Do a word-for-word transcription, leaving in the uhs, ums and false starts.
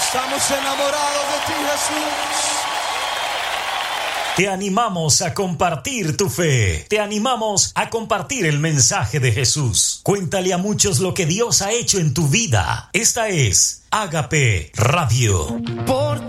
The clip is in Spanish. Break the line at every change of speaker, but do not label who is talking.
Estamos enamorados de ti, Jesús.
Te animamos a compartir tu fe. Te animamos a compartir el mensaje de Jesús. Cuéntale a muchos lo que Dios ha hecho en tu vida. Esta es Ágape Radio.
Por